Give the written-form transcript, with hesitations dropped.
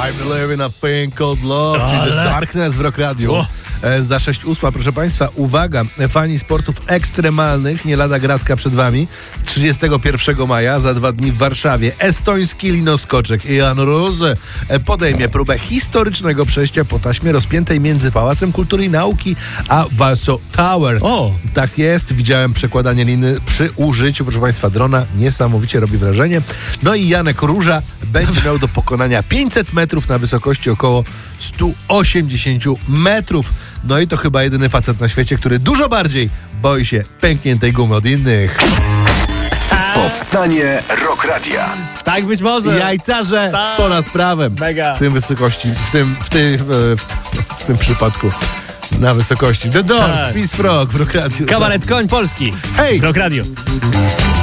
I'm living a thing called love, czyli The Darkness w Rock Radio. Za 6:08, proszę Państwa, uwaga, fani sportów ekstremalnych, nie lada gratka przed Wami. 31 maja, za 2 dni w Warszawie, estoński linoskoczek Jan Rose podejmie próbę historycznego przejścia po taśmie rozpiętej między Pałacem Kultury i Nauki a Warsaw Tower. Tak jest, widziałem przekładanie liny przy użyciu, proszę Państwa, drona. Niesamowicie robi wrażenie. No i Janek Róża będzie miał do pokonania 500 metrów na wysokości około 180 metrów. No i to chyba jedyny facet na świecie, który dużo bardziej boi się pękniętej gumy od innych. Powstanie Rock Radia. Tak być może. Jajcarze Tak. ponad prawem. Mega. W tym wysokości, w tym przypadku na wysokości. The Doors, Tak. Peace Frog w Rock Radio. Kabaret Koń Polski. Hej! W Rock Radio.